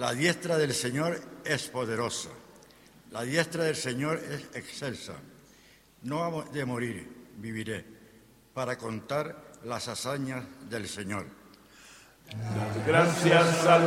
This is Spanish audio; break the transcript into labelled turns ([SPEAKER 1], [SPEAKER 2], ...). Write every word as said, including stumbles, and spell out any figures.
[SPEAKER 1] La diestra del Señor es poderosa. La diestra del Señor es excelsa. No de morir viviré para contar las hazañas del Señor.
[SPEAKER 2] Gracias al